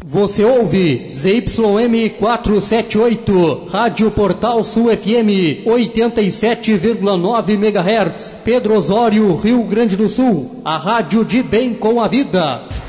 Você ouve ZYM 478, Rádio Portal Sul FM, 87,9 MHz, Pedro Osório, Rio Grande do Sul, a rádio de bem com a vida.